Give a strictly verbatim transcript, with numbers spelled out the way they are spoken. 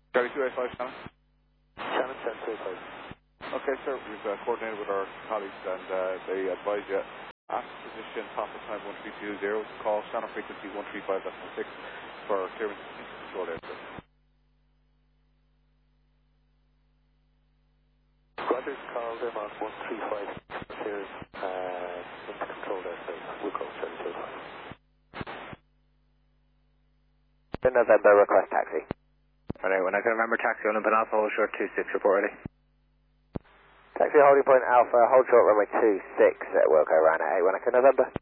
Charlie two eight five, Shannon. Shannon ten two eight five. Okay, sir, we've uh, coordinated with our colleagues and uh, they advise you at position top of time one three two zero, call Shannon frequency one three five point six for clearance into control area. Rogers, call them on one three five clearance uh, into control airspace. We'll call Charlie two eight five. November, request taxi. Alright, when I can remember taxi on Alpha, hold short two six, report ready. Taxi holding point Alpha, hold short runway two six at Wilco, Ryan at eight one, November.